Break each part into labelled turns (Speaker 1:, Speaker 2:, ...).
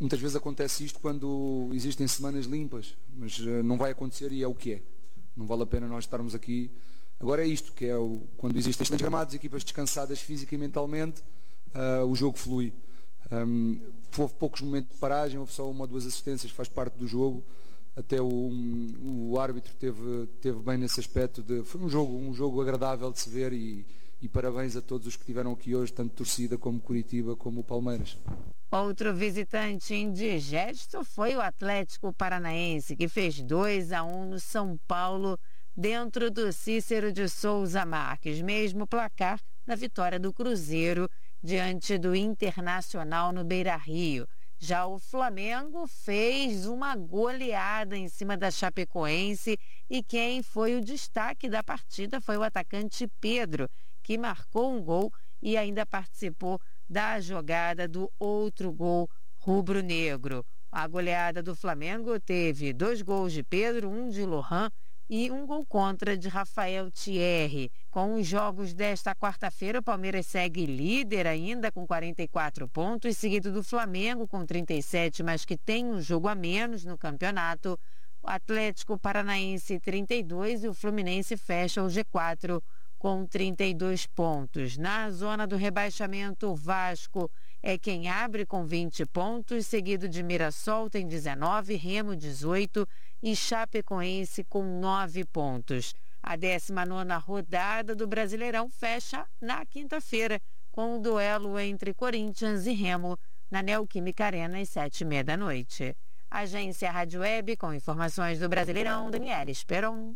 Speaker 1: Muitas vezes acontece isto quando existem semanas limpas, mas não vai acontecer e é o que é. Não vale a pena nós estarmos aqui. Agora é isto, que é quando existem excelentes gramados, equipas descansadas física e mentalmente, o jogo flui. Houve poucos momentos de paragem, houve só 1 ou 2 assistências, faz parte do jogo. Até o árbitro teve bem nesse aspecto. Foi um jogo agradável de se ver e parabéns a todos os que estiveram aqui hoje, tanto torcida como Curitiba, como o Palmeiras.
Speaker 2: Outro visitante indigesto foi o Atlético Paranaense, que fez 2-1 no São Paulo, dentro do Cícero de Souza Marques, mesmo placar da vitória do Cruzeiro diante do Internacional no Beira-Rio. Já o Flamengo fez uma goleada em cima da Chapecoense e quem foi o destaque da partida foi o atacante Pedro, que marcou um gol e ainda participou da jogada do outro gol rubro-negro. A goleada do Flamengo teve 2 gols de Pedro, 1 de Lohan e 1 gol contra de Rafael Thierry. Com os jogos desta quarta-feira, o Palmeiras segue líder ainda com 44 pontos, seguido do Flamengo com 37, mas que tem um jogo a menos no campeonato. O Atlético Paranaense 32 e o Fluminense fecha o G4 com 32 pontos. Na zona do rebaixamento, o Vasco é quem abre com 20 pontos, seguido de Mirassol, tem 19, Remo 18 e Chapecoense com 9 pontos. A 19ª rodada do Brasileirão fecha na quinta-feira, com o duelo entre Corinthians e Remo, na Neoquímica Arena, às 7h30 da noite. Agência Rádio Web, com informações do Brasileirão, Daniela Esperon.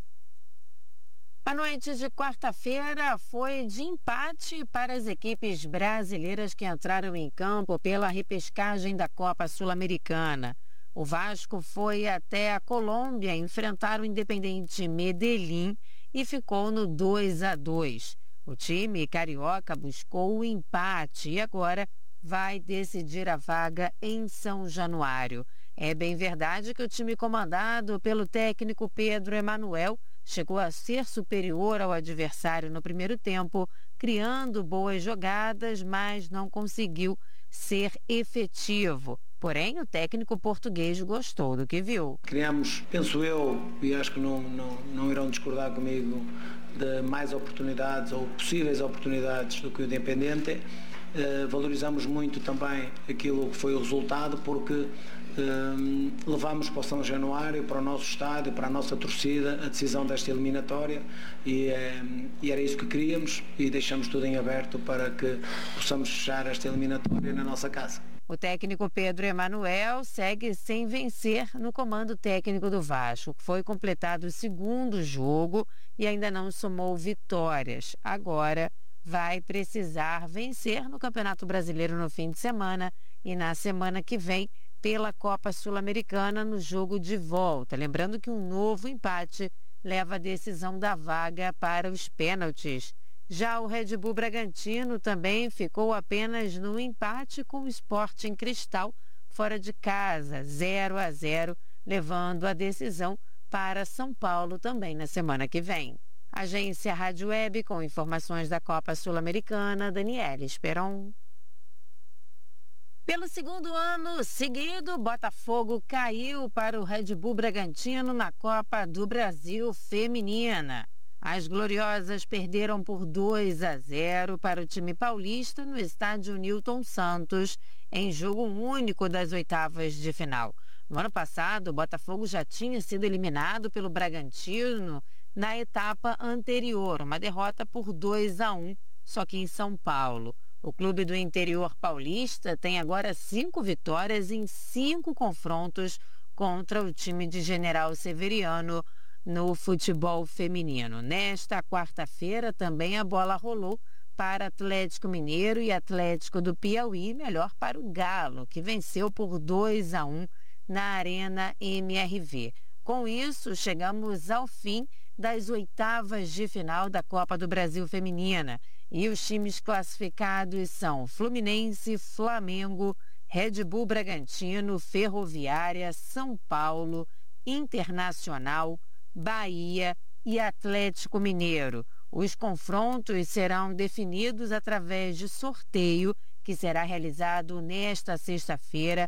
Speaker 2: A noite de quarta-feira foi de empate para as equipes brasileiras que entraram em campo pela repescagem da Copa Sul-Americana. O Vasco foi até a Colômbia enfrentar o Independiente Medellín e ficou no 2-2. O time carioca buscou o empate e agora vai decidir a vaga em São Januário. É bem verdade que o time comandado pelo técnico Pedro Emanuel chegou a ser superior ao adversário no primeiro tempo, criando boas jogadas, mas não conseguiu ser efetivo. Porém, o técnico português gostou do que viu.
Speaker 3: Criamos, penso eu, e acho que não irão discordar comigo, de mais oportunidades ou possíveis oportunidades do que o Independente. Valorizamos muito também aquilo que foi o resultado, porque levamos para o São Januário, para o nosso estádio, para a nossa torcida, a decisão desta eliminatória e era isso que queríamos e deixamos tudo em aberto para que possamos fechar esta eliminatória na nossa casa.
Speaker 2: O técnico Pedro Emanuel segue sem vencer no comando técnico do Vasco. Foi completado o segundo jogo e ainda não somou vitórias. Agora vai precisar vencer no Campeonato Brasileiro no fim de semana e na semana que vem pela Copa Sul-Americana no jogo de volta. Lembrando que um novo empate leva a decisão da vaga para os pênaltis. Já o Red Bull Bragantino também ficou apenas no empate com o Sporting Cristal fora de casa, 0-0, levando a decisão para São Paulo também na semana que vem. Agência Rádio Web, com informações da Copa Sul-Americana, Daniela Esperon. Pelo segundo ano seguido, Botafogo caiu para o Red Bull Bragantino na Copa do Brasil Feminina. As Gloriosas perderam por 2-0 para o time paulista no estádio Newton Santos, em jogo único das oitavas de final. No ano passado, o Botafogo já tinha sido eliminado pelo Bragantino na etapa anterior, uma derrota por 2-1, só que em São Paulo. O clube do interior paulista tem agora 5 vitórias em 5 confrontos contra o time de General Severiano no futebol feminino. Nesta quarta-feira também a bola rolou para Atlético Mineiro e Atlético do Piauí, melhor para o Galo, que venceu por 2-1 na Arena MRV. Com isso, chegamos ao fim das oitavas de final da Copa do Brasil Feminina. E os times classificados são Fluminense, Flamengo, Red Bull Bragantino, Ferroviária, São Paulo, Internacional, Bahia e Atlético Mineiro. Os confrontos serão definidos através de sorteio que será realizado nesta sexta-feira